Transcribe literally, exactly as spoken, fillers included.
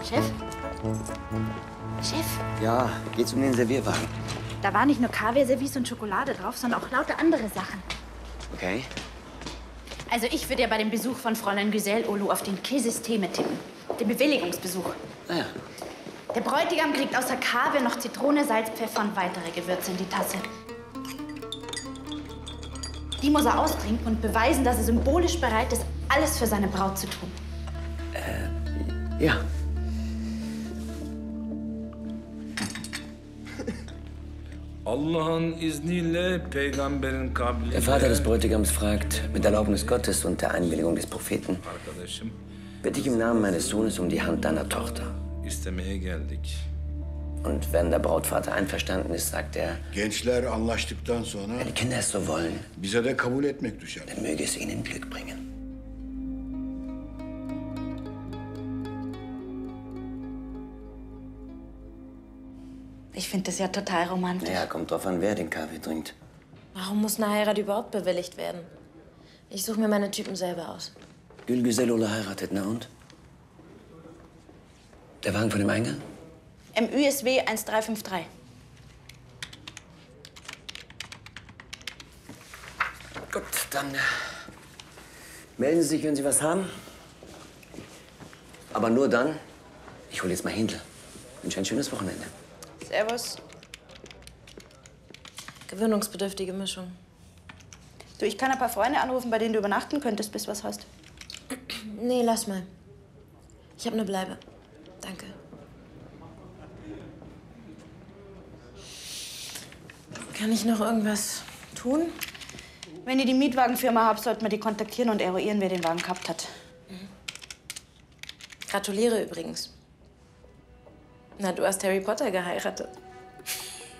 Chef? Chef? Ja, geht's um den Servierwagen? Da war nicht nur Kaviar-Service und Schokolade drauf, sondern auch lauter andere Sachen. Okay. Also ich würde ja bei dem Besuch von Fräulein Güsel Olu auf den Käsysteme tippen. Den Bewilligungsbesuch. Ah ja. Der Bräutigam kriegt außer Kaviar noch Zitrone, Salz, Pfeffer und weitere Gewürze in die Tasse. Die muss er austrinken und beweisen, dass er symbolisch bereit ist, alles für seine Braut zu tun. Äh, ja. Allah'ın izniyle peygamberin kabliyle... Der Vater des Bräutigams fragt, mit Erlaubnis Gottes und der Einwilligung des Propheten, Arkadaşım, bitte ich im Namen meines Sohnes um die Hand deiner Tochter. istemeye geldik. Und wenn der Brautvater einverstanden ist, sagt er, Gençler anlaştıktan sonra wenn die Kinder es so wollen, bize de kabul etmek düşer. dann möge es ihnen Glück bringen. Ich finde das ja total romantisch. Ja, kommt drauf an, wer den Kaffee trinkt. Warum muss eine Heirat überhaupt bewilligt werden? Ich suche mir meine Typen selber aus. Gül Güzel Olu heiratet, na und? Der Wagen von dem Eingang? M Ü S W eins drei fünf drei. Gut, dann melden Sie sich, wenn Sie was haben. Aber nur dann. Ich hole jetzt mal Hindl. Wünsche ein schönes Wochenende. Servus. Gewöhnungsbedürftige Mischung. Du, ich kann ein paar Freunde anrufen, bei denen du übernachten könntest, bis du was hast. Nee, lass mal. Ich habe eine Bleibe. Danke. Kann ich noch irgendwas tun? Wenn ihr die Mietwagenfirma habt, sollten wir die kontaktieren und eruieren, wer den Wagen gehabt hat. Mhm. Gratuliere übrigens. Na, du hast Harry Potter geheiratet.